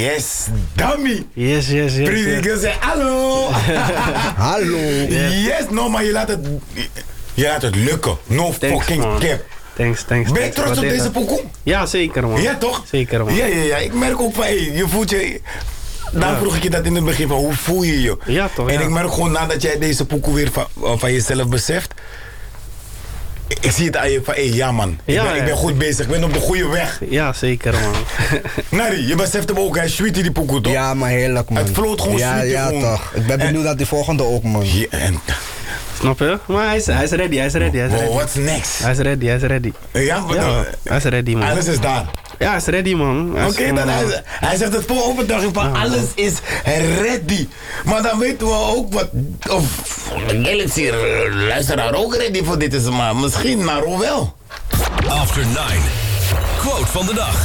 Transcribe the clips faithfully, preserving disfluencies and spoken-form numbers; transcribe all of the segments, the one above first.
Yes, dummy. Yes, yes, yes. Pretty yes. girl zei hallo. Hallo. Yes, no, maar je laat het, je laat het lukken. No Thanks, fucking man. cap. Thanks, thanks. Ben je thanks. trots op Waardeer deze dat. pokoe? Ja, zeker man. Ja, toch? Zeker man. Ja, ja, ja. Ik merk ook van, hey, je voelt je... Daarom vroeg ik je dat in het begin van, hoe voel je je? Ja, toch, En ja. ik merk gewoon nadat jij deze pokoe weer van, van jezelf beseft... Ik zie het aan je van, hé, hey, ja man, ik, Ja, ben, ik ja. ben goed bezig, ik ben op de goede weg. Ja, zeker man. Nari, je beseft hem ook, hij sweetie die pokoe toch? Ja, maar heerlijk, man. Het vloot gewoon Ja, sweetie ja, gewoon. toch. Ik ben benieuwd En- naar die volgende ook, man. Ja, en, Snap je? Maar hij is, hij is ready, hij is ready, hij is wow, ready. what's next? Hij is ready, hij is ready. Ja, maar Ja, dan- hij is ready man. alles is daar. Ja, hij is ready man. Oké, Hij is gewoon, dan hij, eh, hij zegt het voor overtuiging van Ja. alles is ready. Maar dan weten we ook wat, of Galaxy luisteraar ook ready voor dit is, maar misschien Naro wel. After nine. Quote van de dag.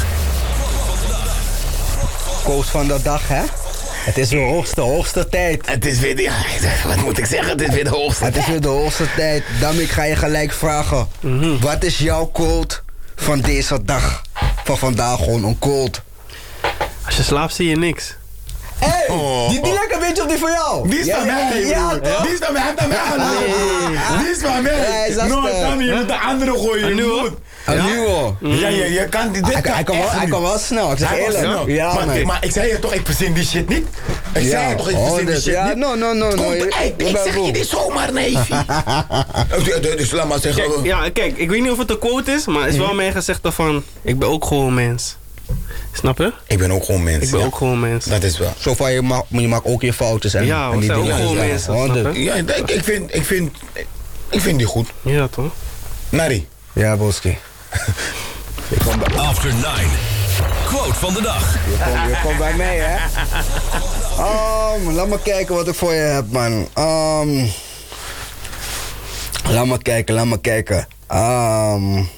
Quote van de dag, hè? Het is de hoogste, hoogste tijd. Het is weer, de, ja, wat moet ik zeggen, het is weer de hoogste. Het is weer de hoogste tijd. Dan ik ga je gelijk vragen. Wat is jouw quote van deze dag? Van vandaag gewoon een quote. Als je slaapt zie je niks. Hé, hey, Oh. die, die lekker beetje op die van jou. Die is van mij, Ja, broer. toch? Die is van mij, hij heeft aan mij gelaten. Die is van mij. Hij is dat No, sterk. Tommy, je moet de andere gooien. En nu, je hoor? moet. Een nieuwe. Ja, ja, je kan dit. dit Hij, hij, kan wel, echt hij niet. kan wel snel, ik zeg Hij was eerlijk. snel. Ja, maar, man. maar ik zei je toch, ik verzin die shit niet. Ik Ja, zei je toch, ik verzin die honderd. shit Ja, niet. no, no, no, Het no, komt je- uit. je Ik bent zeg je boe. dit zomaar, neefie. Dus laat maar zeggen. Kijk, ja, kijk, ik weet niet of het een quote is, maar het is wel mijn gezegde van, ik ben ook gewoon mens. Snap je? Ik ben ook gewoon mens. Ik ben ja. ook gewoon mens. Dat is wel. Zo van, je maakt, je maakt ook je foutjes. En, Ja, en we die zijn ook dingen. gewoon Ja, mensen, honderd. snap je? Ja, ik, ik, vind, ik, vind, ik vind die goed. Ja, toch? Nari. Ja, Boski. Je komt bij, After nine. Quote van de dag. je komt, je komt bij mij, hè? Um, laat me kijken wat ik voor je heb, man. Um, laat me kijken, laat me kijken. Um,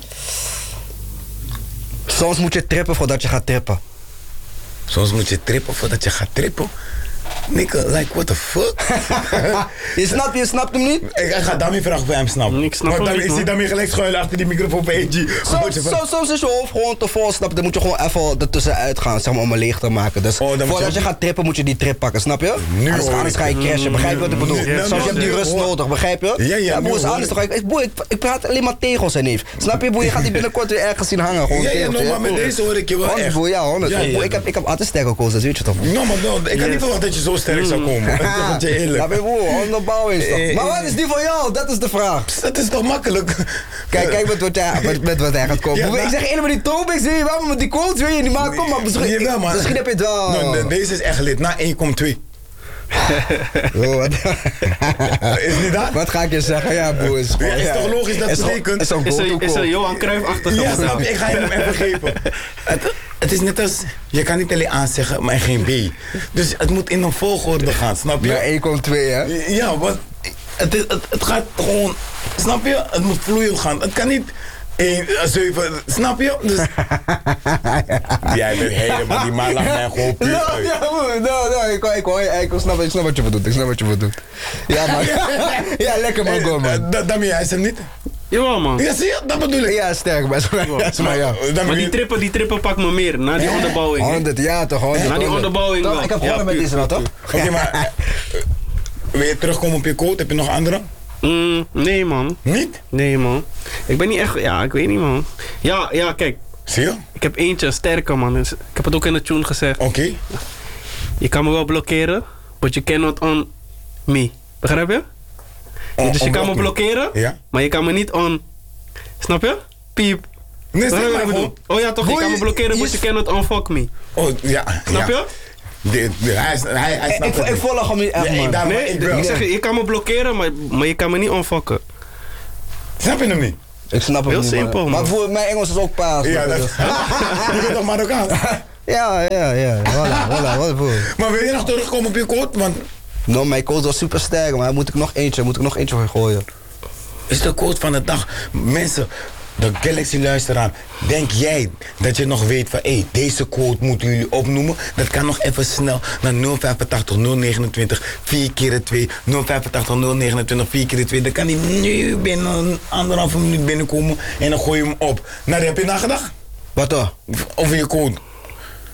soms moet je trippen voordat je gaat trippen. Soms moet je trippen voordat je gaat trippen. Nikke, like, what the fuck? Je snapt, je snapt hem niet? ik, ik ga Dami vragen of hij hem snapt. Ik snap Want hem Dami- niet, Ik zie man. Dami gelijk schuilen achter die microfoon van A G. Soms, soms, soms is je hoofd gewoon te vol, snap je? Dan moet je gewoon even ertussenuit gaan, zeg maar, om hem leeg te maken. Dus Oh, dan moet voordat je- je gaat trippen, moet je die trip pakken, snap je? Nu anders, hoor anders ik. ga je crashen, begrijp je wat ik bedoel? Nu- nu- Soms je hebt die nu rust hoor- nodig, begrijp je? Ja, ja, nu boer, is hoor anders ik. toch? Ik, boer, ik, ik praat alleen maar tegels en neef. Snap je, boer? Je gaat die binnenkort weer ergens zien hangen, gewoon Ja, ja, tegels, no, hè? maar met deze hoor ik je wel Honderd, echt. boer, ja, honderd. Ja, ja, Boer, ik, ja. heb, ik heb altijd sterke koers, dat weet je toch? No, maar no, ik had niet verwacht dat je zo sterk zou komen. Ik zeg het je eerlijk. Ja, boer, onderbouwing toch? Eh, Maar eh, wat is die van jou? Dat is de vraag. Dat is toch makkelijk? Kijk, kijk met wat hij, met, met wat hij gaat komen. Ja, Boer, nou- ik zeg eerlijk, met die topics zie je wel, maar met die quotes weet je niet. Maar kom maar, misschien, Jawel, maar- misschien heb je het wel. No, de- deze is echt lid. Na één komt twee. Oh, wat, Is niet dat? wat ga ik je zeggen? Ja, boer. Is, Ja, is toch logisch dat is toch- betekent? Is toch Is er, go-to is er quote? Johan Cruijff-achtige Ja, wat snap je? Ik ga je hem even geven. Het, het is net als, je kan niet alleen A zeggen, maar geen B. Dus het moet in een volgorde gaan, snap je? Ja, één komt twee, hè? Ja, want het, is- het, het gaat gewoon, snap je? Het moet vloeiend gaan. Het kan niet één, zeven, snap je? Dus, jij bent helemaal, die man lacht mij gewoon puur Nou, uit. ja, boer. Nou, nou, ik, ik, ik, ik, snap, ik snap wat je bedoelt. Ik snap wat je bedoelt. Ja, man. Ja, lekker man, go, man. Eh, Dami, hij is hem niet? Jawel man. Ja, zie je? Dat bedoel ik. Ja, sterk, maar dat is maar ja. Dami, Maar die trippen, die trippen pak me meer. Na die onderbouwing. hè. honderd, ja toch, honderd. Na die honderd. onderbouwing Toch, wel. ik heb gewonnen Ja, met puur. deze wel, toch? Oké, maar eh, wil je terugkomen op je quote? Heb je nog andere? Mm, nee man. Niet? Nee man. Ik ben niet echt, ja ik weet niet man. Ja, ja kijk. Zie je? Ik heb eentje, sterker man. Dus ik heb het ook in de tune gezegd. Oké. Je kan me wel blokkeren, but you cannot on me. Begrijp je? On- dus je kan me onblock me. blokkeren, Ja. maar je kan me niet on... Snap je? Piep. Nee, zeg Begrijp je maar wat ik gewoon. bedoel? Oh ja toch, je Boy, kan me blokkeren, je but is- you cannot unfuck me. Oh, ja. Snap ja. je? De, de, hij, is- hij, hij Ik, snapt ik, het ik niet. volg hem niet echt, Ja, ik man. daar- maar Nee, ik ik, wel. zeg je, je kan me blokkeren, maar, maar je kan me niet unfucken. Snap je hem niet? Ik snap hem Heel niet, simpel, man. man. Maar voor, mijn Engels is ook paas. Ja, man. dat, Dus- je bent toch Marokkaan? Ja, ja, ja. Voilà, voilà, wat voor. Maar wil je nog terugkomen op je quote? Want No, mijn quote was super sterk, maar moet ik nog eentje, moet ik nog eentje voor gooien. is de quote van de dag. Mensen, de Galaxy luisteraar, denk jij dat je nog weet van, hé, hey, deze quote moeten jullie opnoemen? Dat kan nog even snel naar nul vijfentachtig nul negenentwintig vier keer twee, nul vijfentachtig nul negenentwintig vier keer twee. Dan kan hij nu binnen een anderhalve minuut binnenkomen en dan gooi je hem op. Nou, heb je nagedacht? Wat dan? Over je quote.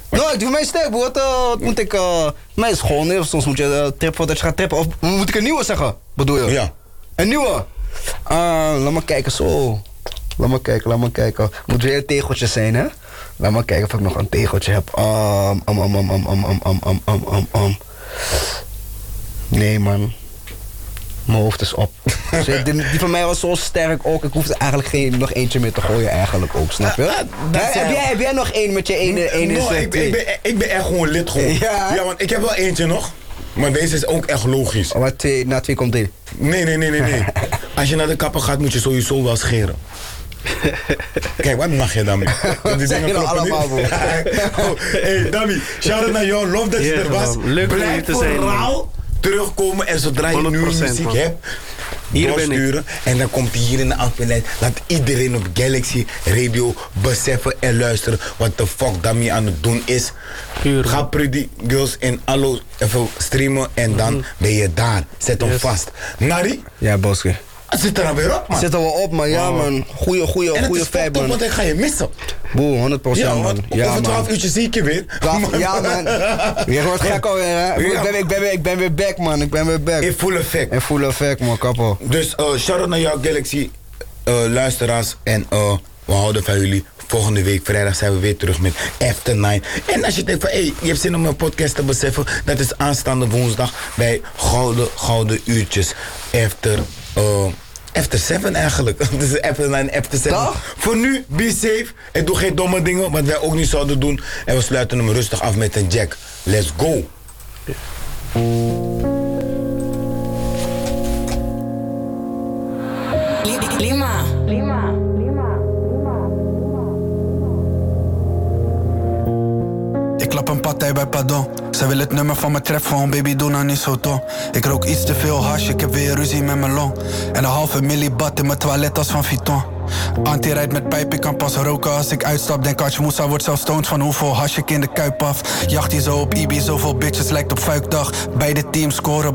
Nou, ik doe mijn stek, broer. Wat, uh, wat moet ik... Uh, mij is gewoon, nee, soms moet je uh, trippen voordat je gaat trippen. Of moet ik een nieuwe zeggen, bedoel je? Ja. Een nieuwe? Uh, laat maar kijken, zo. Laat maar kijken, laat maar kijken. Moet weer een tegeltje zijn, hè? Laat maar kijken of ik nog een tegeltje heb. Um, um, um, um, um, um, um, um, um, um, um. Nee, man. Mijn hoofd is op. Dus die, die van mij was zo sterk ook. Ik hoefde eigenlijk geen, nog eentje meer te gooien eigenlijk ook, snap je? Uh, uh, He, heb, jij, heb jij nog één met je ene, ene no, set, ik, ik, ben, ik ben echt gewoon lid gewoon. Ja? Ja, want ik heb wel eentje nog. Maar deze is ook echt logisch. Oh, wat twee, na twee komt drie. Nee, nee, nee, nee, nee. Als je naar de kapper gaat, moet je sowieso wel scheren. Kijk, wat mag je daarmee? Die zeg je nou allemaal, bro. Oh, hey, Dami, shout-out naar jou. Love dat je Yeah, er was. man. Leuk om hier Blijf te zijn, vooral terugkomen. En zodra je nieuwe muziek man. hebt, Hier ben ik. doorsturen. En dan komt hij hier in de afspeellijst. Laat iedereen op Galaxy Radio beseffen en luisteren wat de fuck Dami aan het doen is. Puur, Ga man. Pretty Girls in Allo even streamen en dan Mhm. ben je daar. Zet hem Yes. vast. Nari, Ja, Boske. het zit er alweer op, man. Zit er wel op, maar ja, Wow. man. Goeie, goeie, En het goeie is top, vibe, top, man. want ik ga je missen. Boe, honderd procent, Ja, man. want Ja, over twaalf man. uurtjes zie ik je weer. Twaalf- Ja, man. Je wordt gek alweer, hè? Ik Ja. ben, ik, ben, weer- ik ben weer back, man. Ik ben weer back. In full effect. In full effect, man, kappel. Dus uh, shout-out naar jou, Galaxy uh, luisteraars. En uh, we houden van jullie. Volgende week, vrijdag, zijn we weer terug met After Nine. En als je denkt van, hé, hey, je hebt zin om een podcast te beseffen. Dat is aanstaande woensdag bij Gouden, Gouden Uurtjes. After... Uh, After seven eigenlijk. Het is After nine, After seven. Toch? Voor nu, be safe. En doe geen domme dingen, wat wij ook niet zouden doen. En we sluiten hem rustig af met een jack. Let's go. Lima. Lima. Ik klap een partij bij Pardon. Zij wil het nummer van mijn trap gewoon, baby doe nou niet zo dom. Ik rook iets te veel hash, ik heb weer ruzie met mijn long. En een halve millibad in mijn toilet als van Vuitton. Anti rijdt met pijp, ik kan pas roken als ik uitstap. Denk Katje Moussa wordt zelf stoned van hoeveel hash ik in de kuip af. Jacht hij zo op Ibi, zoveel bitches lijkt op fuikdag. Beide teams scoren.